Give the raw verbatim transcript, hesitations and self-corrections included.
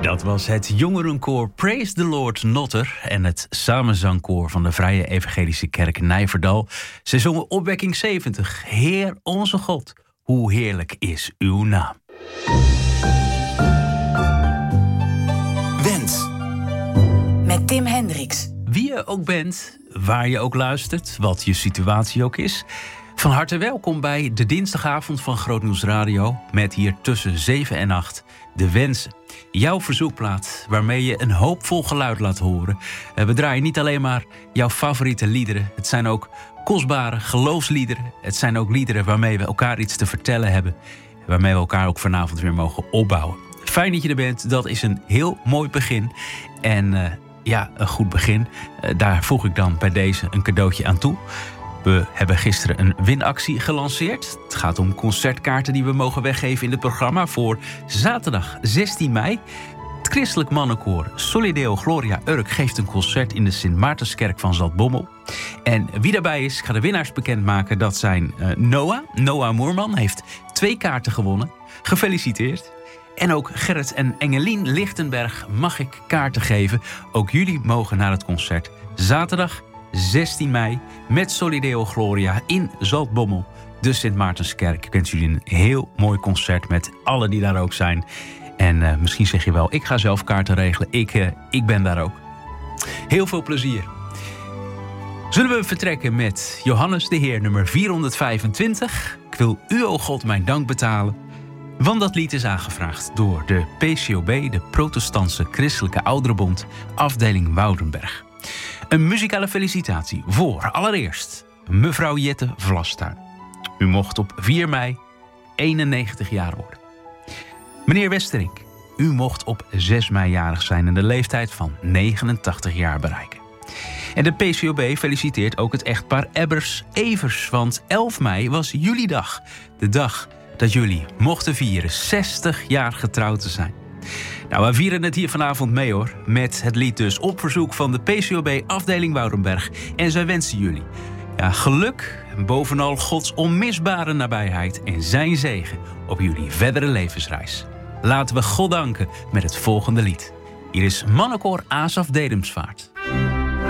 Dat was het jongerenkoor Praise the Lord Notter en het samenzangkoor van de Vrije Evangelische Kerk Nijverdal. Ze zongen Opwekking zeventig. Heer onze God, hoe heerlijk is uw naam. Wens. Met Tim Hendricks. Wie je ook bent, waar je ook luistert, wat je situatie ook is, van harte welkom bij de dinsdagavond van Grootnieuws Radio met hier tussen zeven en acht de wensen. Jouw verzoekplaat waarmee je een hoopvol geluid laat horen. We draaien niet alleen maar jouw favoriete liederen. Het zijn ook kostbare geloofsliederen. Het zijn ook liederen waarmee we elkaar iets te vertellen hebben. Waarmee we elkaar ook vanavond weer mogen opbouwen. Fijn dat je er bent. Dat is een heel mooi begin. En uh, ja, een goed begin. Uh, daar voeg ik dan bij deze een cadeautje aan toe. We hebben gisteren een winactie gelanceerd. Het gaat om concertkaarten die we mogen weggeven in het programma voor zaterdag zestien mei. Het christelijk mannenkoor Solideo Gloria Urk geeft een concert in de Sint Maartenskerk van Zaltbommel. En wie daarbij is, ik ga de winnaars bekendmaken. Dat zijn uh, Noah. Noah Moerman heeft twee kaarten gewonnen. Gefeliciteerd. En ook Gerrit en Engelien Lichtenberg mag ik kaarten geven. Ook jullie mogen naar het concert zaterdag zestien mei met Solideo Gloria in Zaltbommel, de Sint Maartenskerk. Ik wens jullie een heel mooi concert met allen die daar ook zijn. En uh, misschien zeg je wel, ik ga zelf kaarten regelen. Ik, uh, ik ben daar ook. Heel veel plezier. Zullen we vertrekken met Johannes de Heer nummer vierhonderdvijfentwintig. Ik wil u, o God, mijn dank betalen. Want dat lied is aangevraagd door de P C O B, de Protestantse Christelijke Ouderenbond, afdeling Woudenberg. Een muzikale felicitatie voor allereerst mevrouw Jette Vlastuin. U mocht op vier mei eenennegentig jaar worden. Meneer Westerink, u mocht op zes mei jarig zijn en de leeftijd van negenentachtig jaar bereiken. En de P C O B feliciteert ook het echtpaar Ebbers-Evers, want elf mei was jullie dag. De dag dat jullie mochten vieren zestig jaar getrouwd te zijn. Nou, we vieren het hier vanavond mee hoor. Met het lied dus op verzoek van de P C O B afdeling Woudenberg. En zij wensen jullie ja, geluk en bovenal Gods onmisbare nabijheid en zijn zegen op jullie verdere levensreis. Laten we God danken met het volgende lied. Hier is mannenkoor Asaf Dedemsvaart.